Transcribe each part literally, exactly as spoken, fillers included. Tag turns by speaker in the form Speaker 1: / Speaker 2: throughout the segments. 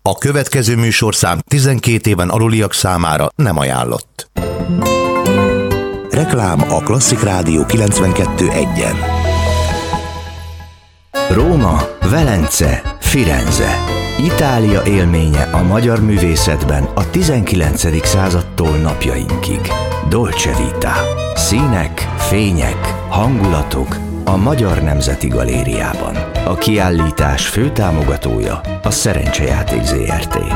Speaker 1: A következő műsorszám tizenkét éven aluliak számára nem ajánlott. Reklám a Klasszik Rádió kilencvenkettő egyen.
Speaker 2: Róma, Velence, Firenze. Itália élménye a magyar művészetben a tizenkilencedik századtól napjainkig. Dolce Vita. Színek, fények, hangulatok a Magyar Nemzeti Galériában. A kiállítás főtámogatója a Szerencsejáték zé er té.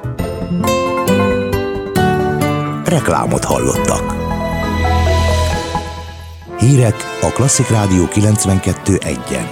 Speaker 1: Reklámot hallottak. Hírek a Klasszik Rádió kilencvenkettő egyen.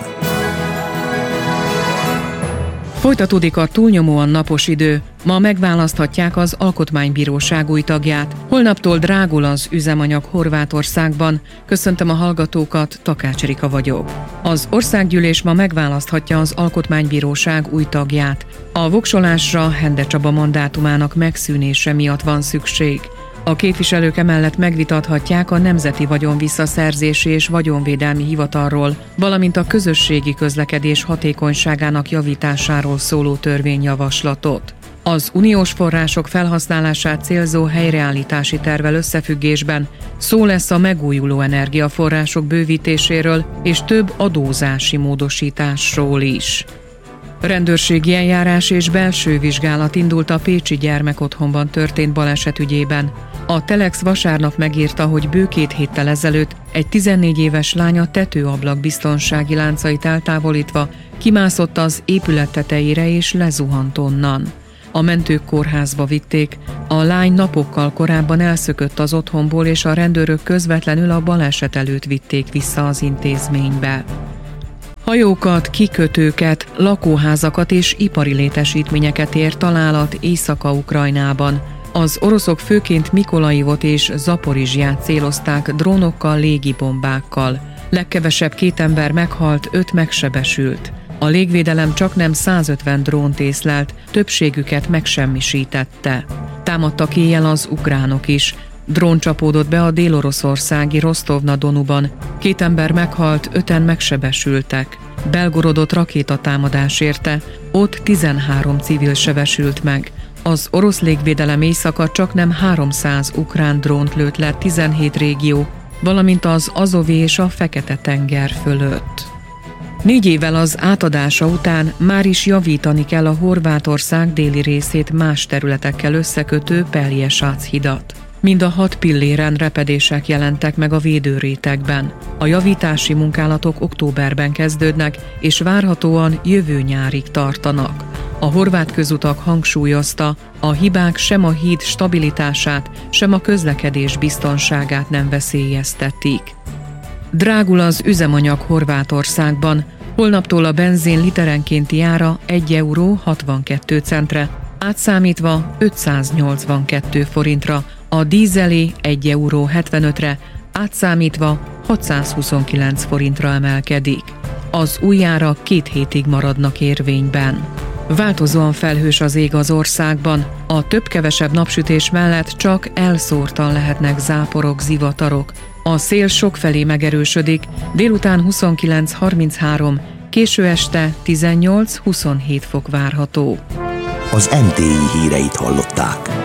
Speaker 3: Folytatódik a túlnyomóan napos idő. Ma megválaszthatják az Alkotmánybíróság új tagját. Holnaptól drágul az üzemanyag Horvátországban. Köszöntöm a hallgatókat, Takács Erika vagyok. Az országgyűlés ma megválaszthatja az Alkotmánybíróság új tagját. A voksolásra Hende Csaba mandátumának megszűnése miatt van szükség. A képviselők emellett megvitathatják a Nemzeti Vagyon Visszaszerzési és Vagyonvédelmi Hivatalról, valamint a közösségi közlekedés hatékonyságának javításáról szóló törvényjavaslatot. Az uniós források felhasználását célzó helyreállítási tervvel összefüggésben szó lesz a megújuló energiaforrások bővítéséről és több adózási módosításról is. Rendőrségi eljárás és belső vizsgálat indult a pécsi gyermekotthonban történt baleset ügyében. A Telex vasárnap megírta, hogy bő két héttel ezelőtt egy tizennégy éves lány a tetőablak biztonsági láncait eltávolítva kimászott az épület tetejére és lezuhant onnan. A mentők kórházba vitték, a lány napokkal korábban elszökött az otthonból, és a rendőrök közvetlenül a baleset előtt vitték vissza az intézménybe. Hajókat, kikötőket, lakóházakat és ipari létesítményeket ér találat Észak-Ukrajnában. Az oroszok főként Mikolajivot és Zaporizsját célozták drónokkal, légibombákkal. Legkevesebb két ember meghalt, öt megsebesült. A légvédelem csaknem százötven drónt észlelt, többségüket megsemmisítette. Támadtak éjjel az ukránok is. Drón csapódott be a dél-oroszországi Rostov-na-Donuban. Két ember meghalt, öten megsebesültek. Belgorodot rakétatámadás érte, ott tizenhárom civil sebesült meg. Az orosz légvédelem éjszaka csaknem háromszáz ukrán drónt lőtt le tizenhét régió, valamint az Azovi és a Fekete-tenger fölött. Négy évvel az átadása után már is javítani kell a Horvátország déli részét más területekkel összekötő Pelješac hidat. Mind a hat pilléren repedések jelentek meg a védőrétegben. A javítási munkálatok októberben kezdődnek, és várhatóan jövő nyárig tartanak. A horvát közutak hangsúlyozta, a hibák sem a híd stabilitását, sem a közlekedés biztonságát nem veszélyeztetik. Drágul az üzemanyag Horvátországban. Holnaptól a benzin literenkénti ára egy euró hatvankét centre, átszámítva ötszáznyolcvankettő forintra, a dízelé egy euró hetvenötre, átszámítva hatszázhuszonkilenc forintra emelkedik. Az új árak két hétig maradnak érvényben. Változóan felhős az ég az országban, a több-kevesebb napsütés mellett csak elszórtan lehetnek záporok, zivatarok. A szél sokfelé megerősödik, délután huszonkilenc harminchárom, késő este tizennyolc huszonhét fok várható.
Speaker 1: Az em té i híreit hallották.